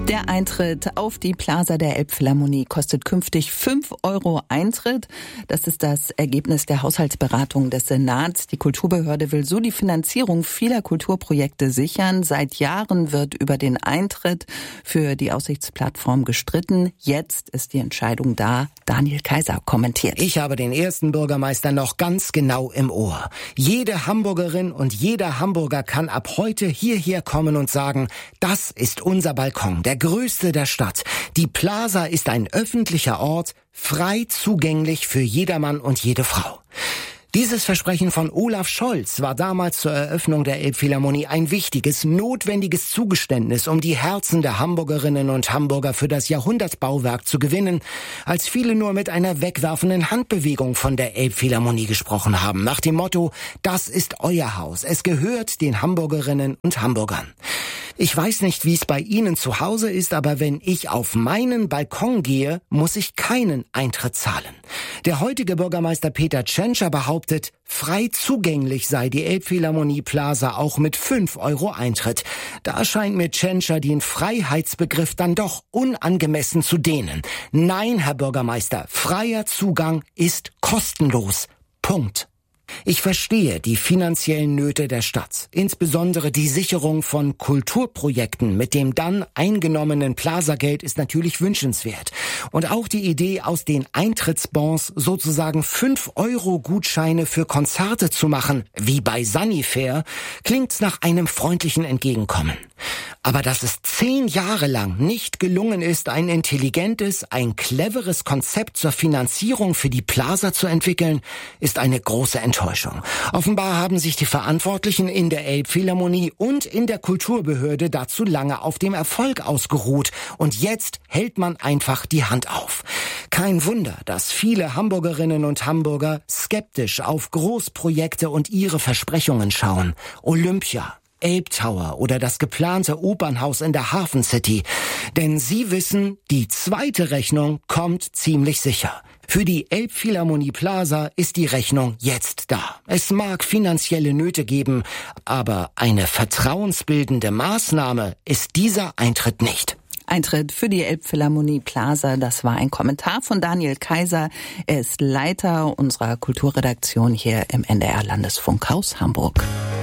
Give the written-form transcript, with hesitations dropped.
Der Eintritt auf die Plaza der Elbphilharmonie kostet künftig 5 € Eintritt. Das ist das Ergebnis der Haushaltsberatung des Senats. Die Kulturbehörde will so die Finanzierung vieler Kulturprojekte sichern. Seit Jahren wird über den Eintritt für die Aussichtsplattform gestritten. Jetzt ist die Entscheidung da. Daniel Kaiser kommentiert. Ich habe den ersten Bürgermeister noch ganz genau im Ohr. Jede Hamburgerin und jeder Hamburger kann ab heute hierher kommen und sagen, das ist unser Balkon, der größte der Stadt. Die Plaza ist ein öffentlicher Ort, frei zugänglich für jedermann und jede Frau. Dieses Versprechen von Olaf Scholz war damals zur Eröffnung der Elbphilharmonie ein wichtiges, notwendiges Zugeständnis, um die Herzen der Hamburgerinnen und Hamburger für das Jahrhundertbauwerk zu gewinnen, als viele nur mit einer wegwerfenden Handbewegung von der Elbphilharmonie gesprochen haben, nach dem Motto, das ist euer Haus, es gehört den Hamburgerinnen und Hamburgern. Ich weiß nicht, wie es bei Ihnen zu Hause ist, aber wenn ich auf meinen Balkon gehe, muss ich keinen Eintritt zahlen. Der heutige Bürgermeister Peter Tschentscher behauptet, frei zugänglich sei die Elbphilharmonie Plaza auch mit 5 € Eintritt. Da scheint mir Tschentscher den Freiheitsbegriff dann doch unangemessen zu dehnen. Nein, Herr Bürgermeister, freier Zugang ist kostenlos. Punkt. Ich verstehe die finanziellen Nöte der Stadt, insbesondere die Sicherung von Kulturprojekten mit dem dann eingenommenen Plaza-Geld ist natürlich wünschenswert. Und auch die Idee, aus den Eintrittsbons sozusagen 5 € Gutscheine für Konzerte zu machen, wie bei Sunnyfair, klingt nach einem freundlichen Entgegenkommen. Aber dass es 10 Jahre lang nicht gelungen ist, ein intelligentes, ein cleveres Konzept zur Finanzierung für die Plaza zu entwickeln, ist eine große Enttäuschung. Offenbar haben sich die Verantwortlichen in der Elbphilharmonie und in der Kulturbehörde dazu lange auf dem Erfolg ausgeruht. Und jetzt hält man einfach die Hand auf. Kein Wunder, dass viele Hamburgerinnen und Hamburger skeptisch auf Großprojekte und ihre Versprechungen schauen. Olympia, Elbtower oder das geplante Opernhaus in der Hafen City. Denn sie wissen, die zweite Rechnung kommt ziemlich sicher. Für die Elbphilharmonie Plaza ist die Rechnung jetzt da. Es mag finanzielle Nöte geben, aber eine vertrauensbildende Maßnahme ist dieser Eintritt nicht. Eintritt für die Elbphilharmonie Plaza, das war ein Kommentar von Daniel Kaiser. Er ist Leiter unserer Kulturredaktion hier im NDR Landesfunkhaus Hamburg.